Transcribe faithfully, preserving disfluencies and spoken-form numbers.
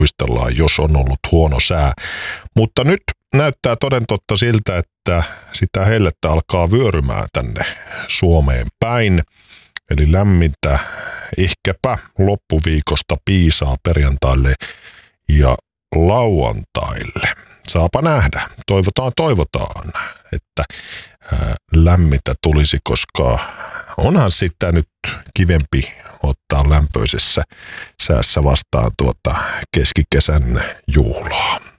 muistellaan, jos on ollut huono sää. Mutta nyt näyttää toden totta siltä, että sitä hellettä alkaa vyörymään tänne Suomeen päin. Eli lämmintä ehkäpä loppuviikosta piisaa perjantaille ja lauantaille. Saapa nähdä. Toivotaan, toivotaan, että ää, lämmintä tulisi, koska onhan sitä nyt kivempi ottaa lämpöisessä säässä vastaan tuota keskikesän juhlaa.